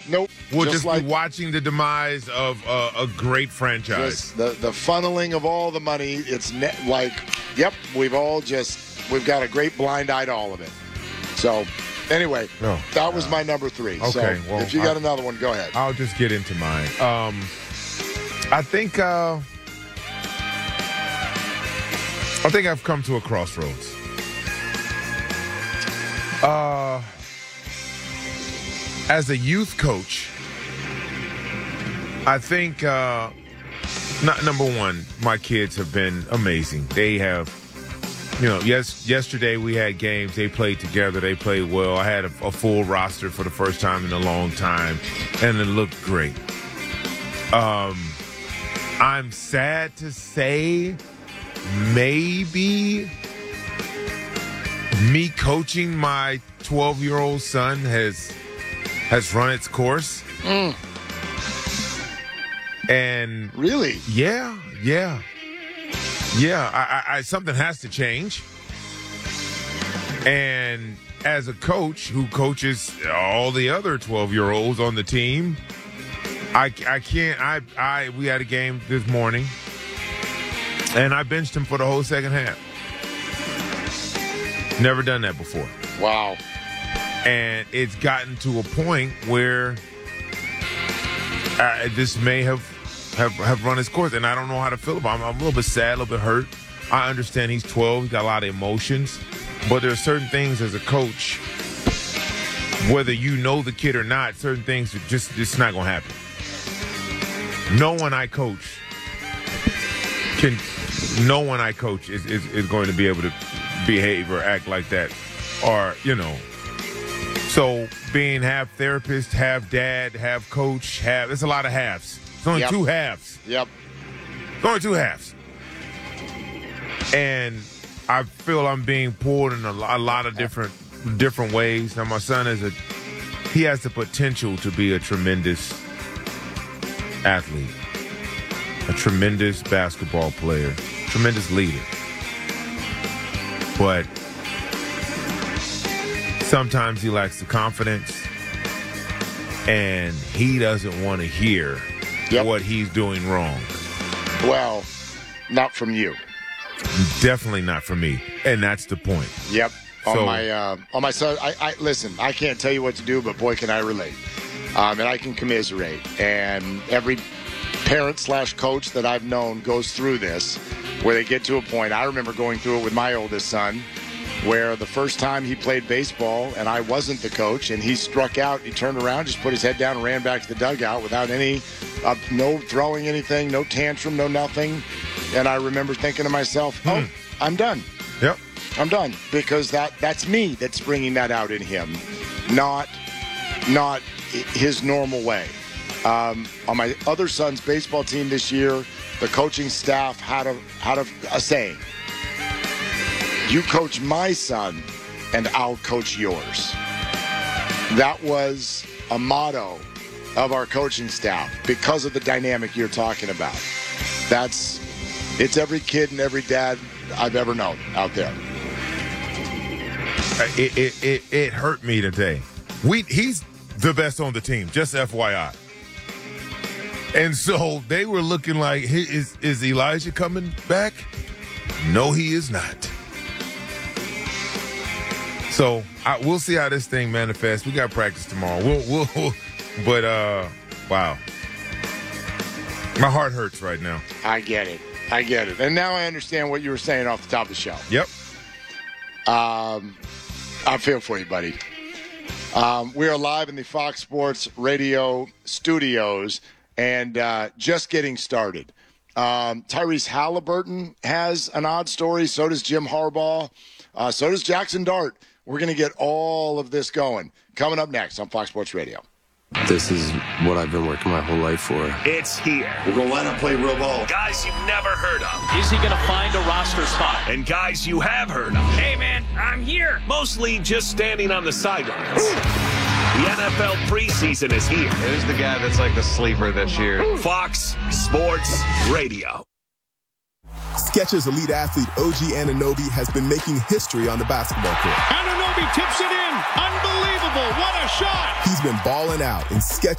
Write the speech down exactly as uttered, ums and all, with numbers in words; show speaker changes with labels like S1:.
S1: Nope.
S2: We'll just,
S1: just
S2: be
S1: like,
S2: watching the demise of uh, a great franchise.
S1: Just the, the funneling of all the money. It's ne- like, yep, we've all just, we've got a great blind eye to all of it. So, anyway,
S2: oh,
S1: that was my number three.
S2: Okay,
S1: so
S2: well,
S1: if you got
S2: I,
S1: another one, go ahead.
S2: I'll just get into mine. Um, I think, uh, I think I've come to a crossroads. Uh, as a youth coach, I think, uh, not, number one, my kids have been amazing. They have, you know, yes, yesterday we had games. They played together. They played well. I had a, a full roster for the first time in a long time, and it looked great. Um, I'm sad to say maybe me coaching my twelve-year-old son has has run its course.
S1: Mm.
S2: And
S1: really,
S2: yeah, yeah, yeah. I, I, I something has to change. And as a coach who coaches all the other twelve-year-olds on the team, I, I can't. I, I we had a game this morning, and I benched him for the whole second half. Never done that before.
S1: Wow.
S2: And it's gotten to a point where uh, this may have, have have run its course, and I don't know how to feel about him. I'm a little bit sad, a little bit hurt. I understand he's twelve. He's got a lot of emotions. But there are certain things as a coach, whether you know the kid or not, certain things are just, it's not going to happen. No one I coach can, no one I coach is, is, is going to be able to behave or act like that, or, you know. So being half therapist, half dad, half coach, half, it's a lot of halves. It's only
S1: yep.
S2: two halves.
S1: Yep.
S2: It's only two halves. And I feel I'm being pulled in a, a lot of different different ways. Now, my son is a, he has the potential to be a tremendous athlete, a tremendous basketball player, tremendous leader. But sometimes he lacks the confidence, and he doesn't want to hear
S1: yep.
S2: what he's doing wrong.
S1: Well, not from you.
S2: Definitely not for me, and that's the point.
S1: Yep.
S2: So,
S1: on my uh, on my son, I, I listen. I can't tell you what to do, but boy, can I relate, um, and I can commiserate. And every parent slash coach that I've known goes through this, where they get to a point. I remember going through it with my oldest son, where the first time he played baseball and I wasn't the coach, and he struck out. He turned around, just put his head down, and ran back to the dugout without any, uh, no throwing anything, no tantrum, no nothing. And I remember thinking to myself, oh, hmm. I'm done.
S2: Yep.
S1: I'm done. Because that that's me that's bringing that out in him, not not his normal way. Um, on my other son's baseball team this year, the coaching staff had a, had a, a saying, you coach my son and I'll coach yours. That was a motto of our coaching staff because of the dynamic you're talking about. That's It's every kid and every dad I've ever known out there.
S2: It it it, it hurt me today. We he's the best on the team, just F Y I. And so they were looking like, is is Elijah coming back? No, he is not. So I, we'll see how this thing manifests. We got practice tomorrow. We'll we'll, we'll but uh, wow, my heart hurts right now.
S1: I get it. I get it. And now I understand what you were saying off the top of the show.
S2: Yep.
S1: Um, I feel for you, buddy. Um, we are live in the Fox Sports Radio studios and uh, just getting started. Um, Tyrese Halliburton has an odd story. So does Jim Harbaugh. Uh, so does Jackson Dart. We're going to get all of this going. Coming up next on Fox Sports Radio.
S3: This is what I've been working my whole life for.
S4: It's here.
S5: We're going to line up, play real ball.
S4: Guys you've never heard of.
S6: Is he going to find a roster spot?
S4: And guys you have heard of.
S6: Hey, man, I'm here.
S4: Mostly just standing on the sidelines. The N F L preseason is here.
S7: Who's the guy that's like the sleeper this year?
S4: Fox Sports Radio.
S8: Skechers elite athlete O G Anunoby has been making history on the basketball court.
S6: Anunoby tips it in. Unbelievable. What a shot.
S8: He's been balling out in Skechers